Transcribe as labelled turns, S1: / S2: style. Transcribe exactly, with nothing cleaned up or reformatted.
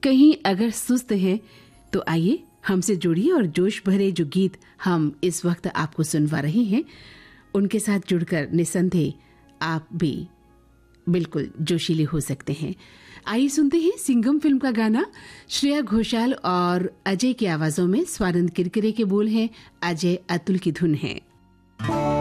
S1: कहीं अगर सुस्त हैं तो आइए हमसे जुड़िए और जोश भरे जो गीत हम इस वक्त आपको सुनवा रहे हैं उनके साथ जुड़कर निसंदेह आप भी बिल्कुल जोशीले हो सकते हैं। आइए सुनते हैं सिंघम फिल्म का गाना। श्रेया घोषाल और अजय की आवाजों में स्वानंद किरकिरे के बोल हैं, अजय अतुल की धुन है।